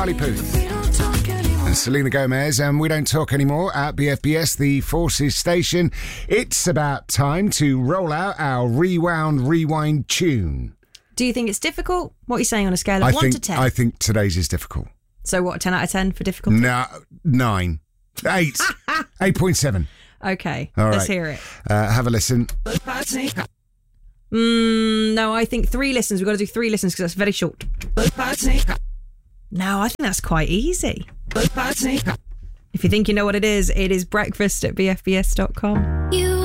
Charlie Puth and Selena Gomez, and We Don't Talk Anymore at BFBS, the Forces station. It's about time to roll out our rewind tune. Do you think it's difficult? What are you saying on a scale of 1 to 10? I think today's is difficult. So what, 10 out of 10 for difficulty? No, 9. 8. 8.7. Okay, all let's right. hear it. Have a listen. No, I think 3 listens. We've got to do 3 listens because that's very short. No, I think that's quite easy. If you think you know what it is breakfast at bfbs.com.